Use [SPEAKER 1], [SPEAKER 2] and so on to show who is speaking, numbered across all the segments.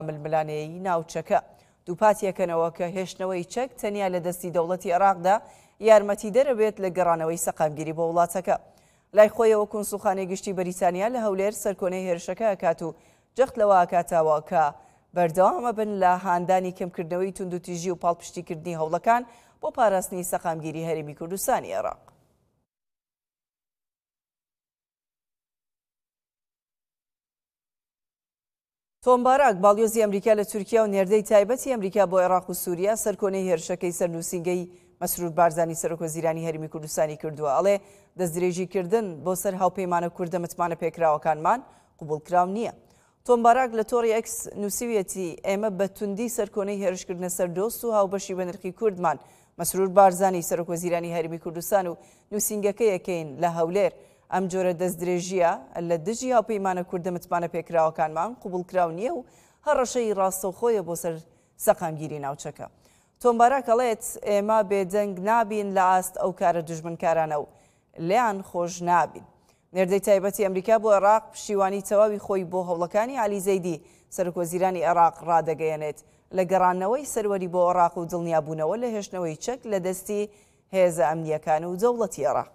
[SPEAKER 1] ململانەیەی ناوچەکە دووپاتیەکەنەوە کە هێشتنەوەی چەک تەنیا لە دەستی دەوڵەتی عێراقدا یارمەتی دەرەبێت لە گەڕانەوەی سەقامگیری بە وڵاتەکە. لای خۆیەوە کۆنسوڵخانەی گشتی بەریتانیا لە هەولێر سەرکۆنەی هێرشەکە ئەکات و جەخت لەوە ئاکاتەوە کە بەردەوامە بن لە هاندانی کەمکردنەوەی توندوتیژی و پاڵپشتیکردنی هەوڵەکان بۆ پاراستنی سەقامگیری هەرێمی کوردستانی عێراق. تۆم باراک باڵیۆزی ئەمریکا لە تورکیا و نێردەی تایبەتی ئەمریکا بۆ عێراق و سووریا سەرکۆنەی هێرشەکەی سەرنووسینگەی مەسرور بارزانی سەرۆکوەزیرانی هەرێمی کوردستانی کردووە. ئەڵێ دەستدرێژیکردن بۆ سەر هاوپەیمانە کوردە متمانە پێکراوەکانمان قوبوڵکراو نییە. تۆم باراک لە تۆڕی ئەکس نووسیویەتی ئێمە بە توندی سەرکۆنەی هێرشکردنە سەردۆست و هاوبەشی بە نرخی کوردمان مەسرور بارزانی سەرۆکوەزیرانی هەرێمی کوردستان و نووسینگەکەی یەکەین لە هەولێر ئەم جۆرە دەستدرێژیە لە دژی هاوپەیمانە کوردە متمانە پێکراوەکانمان قوبوڵکراو نییە و هەڕەشەی ڕاستەوخۆیە بۆ سەر سەقامگیری ناوچەکە. تۆم باراک ئەڵێت ئێمە بێدەنگ نابین لە ئاست ئەو کارە دژمنکارانە و لیان خۆش نابین. نێردەی تایبەتی ئەمریکا بۆ عێراق پشتیوانی تەواوی خۆی بۆ هەوڵەکانی عەلی زەیدی سەرۆکوەزیرانی عێراق ڕادەگەیەنێت لە گەڕانەوەی سەروەری بۆ عێراق و دڵنیابوونەوە لە هێشتنەوەی چەک لە دەستی هێزە ئەمنیەکان و دەوڵەتی عێراق.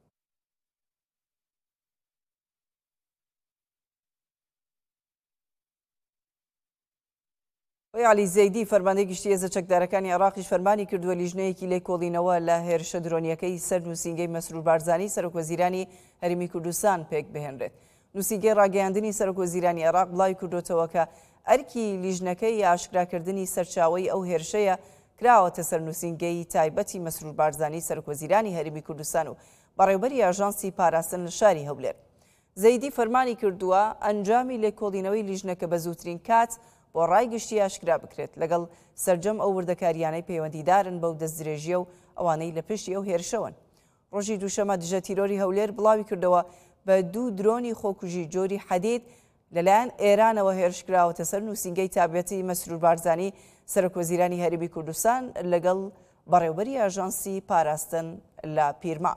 [SPEAKER 1] عەلی زەیدی فەرماندەی گشتی هێزە چەکدارەکانی عێراقیش فەرمانی کردووە لیژنەیەکی لێکۆڵینەوە لە هێرشە درۆنیەکەی سەر نووسینگەی مەسرور بارزانی سەرۆکوەزیرانی هەرێمی کوردستان پێک بهێنرێت. نووسینگەی ڕاگەیاندنی سەرۆکوەزیرانی عێراق بڵاوی کردوتەوە کە ئەرکی لیژنەکەی ئاشکراکردنی سەرچاوەی ئەو هێرشەیە کراوەتە سەر نووسینگەی تایبەتی مەسرور بارزانی سەرۆکوەزیرانی هەرێمی کوردستان و بەڕێوەبەری ئاژانسی پاراستن لە شاری هەولێر. زەیدی فەرمانی کردووە ئەنجامی لێکۆڵینەوەی لیژنەکە بە زووترین کات بۆ ڕای گشتی ئاشکرا بکرێت لەگەڵ سەرجەم ئەو وردەکاریانەی پەیوەندیدارن بەو دەستدرێژیە و ئەوانەی لە پشتی ئەو هێرشەون. ڕۆژی دووشەمە دژە تیرۆری هەولێر بڵاوی کردەوە بە 2 درۆنی خۆکوژی جۆری حەدید لەلایەن ئێرانەوە هێرشکراوەتە سەر نووسینگەی تایبەتی مەسرور بارزانی سەرۆکوەزیرانی هەرێمی کوردستان لەگەڵ بەڕێوەبەری ئاژانسی پاراستن لە پیرما.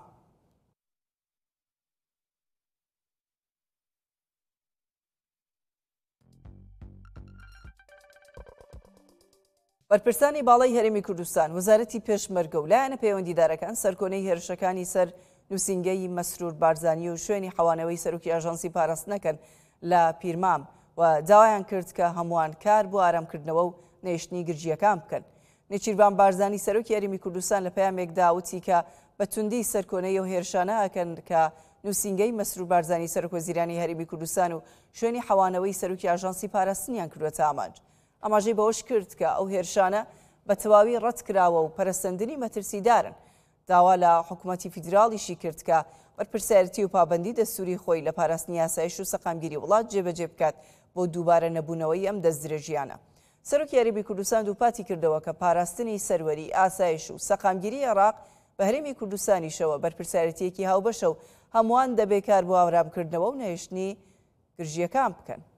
[SPEAKER 1] بەرپرسانی باڵای هەرێمی کوردستان وەزارەتی پێشمەرگە و لایەنە پەیوەندیدارەکان سەرکۆنەی هێرشەکانی سەر نووسینگەی مەسرور بارزانی و شوێنی حەوانەوەی سەرۆکی ئاژانسی پاراستنەکەن لە پیرمام و داوایان کرد کە هەمووان کار بۆ ئارامکردنەوە و نێشتنی گرجیەکان بکەن. نێچیروان بارزانی سەرۆکی هەرێمی کوردستان لە پەیامێکدا وتی کە بە توندی سەرکۆنەی و هێرشانە ئەکەن کە نووسینگەی مەسرور بارزانی سەرۆکوەزیرانی هەرێمی کوردستان و شوێنی حەوانەوەی سەرۆکی ئاژانسی پاراستنیان کردوەتە ئامانج. ئەماژەی بەوەش کرد کە ئەو هێرشانە بە تەواوی ڕەت کراوە و پەرەسەندنی مەترسیدارن. داوا لە حکوومەتی فیدراڵیشی کرد کە بەرپرسایەتی و پابەندی دەستوری خۆی لە پاراستنی یاسایش و سەقامگیری وڵات جێبەجێ بکات بۆ دووبارە نەبوونەوەی ئەم دەستدرێژیانە. سەرۆکی هەرێمی کوردستان دووپاتی کردەوە کە پاراستنی سەروەری ئاسایش و سەقامگیری عێراق بە هەرێمی کوردستانیشەوە بەرپرسایەتیەکی هاوبەشە و هەمووان دەبێ کار بۆ ئاورامکردنەوە و نەهێشتنی گرژیەکان بکەن.